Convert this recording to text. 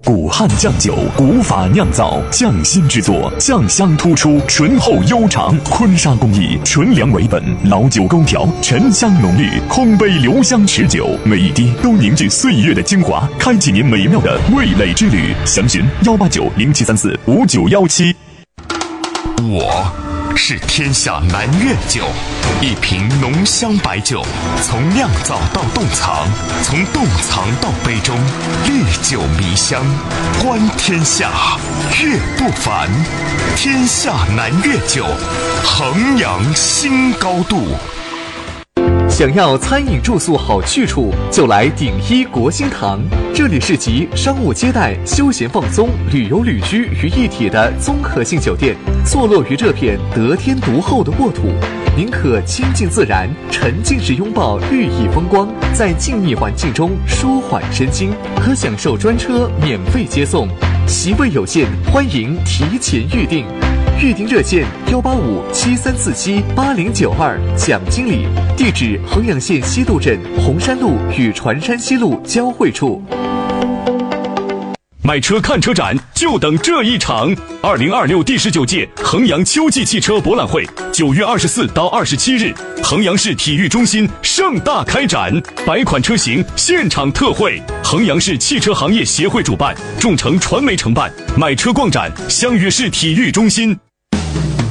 古汉酱酒，古法酿造，匠心制作，酱香突出，醇厚悠长。坤沙工艺，纯粮为本，老酒勾调，沉香浓郁，空杯留香持久，每一滴都凝聚岁月的精华，开启您美妙的味蕾之旅。详询18907345917。 我是天下南粤酒，一瓶浓香白酒，从酿造到冻藏，从冻藏到杯中，历久弥香。观天下，乐不凡。天下南粤酒，衡阳新高度。 想要餐饮住宿好去处，就来鼎一国兴堂。这里是集商务接待、休闲放松、旅游旅居于一体的综合性酒店，坐落于这片得天独厚的沃土。您可亲近自然，沉浸式拥抱绿意风光，在静谧环境中舒缓身心，可享受专车免费接送。席位有限，欢迎提前预订。预订热线18573478092，蒋经理。地址：衡阳县西渡镇红山路与船山西路交汇处。 买车看车展就等这一场！2026第19届衡阳秋季汽车博览会9月24到27日，衡阳市体育中心盛大开展，100款车型现场特惠。衡阳市汽车行业协会主办，众诚传媒承办。买车逛展，相约市体育中心。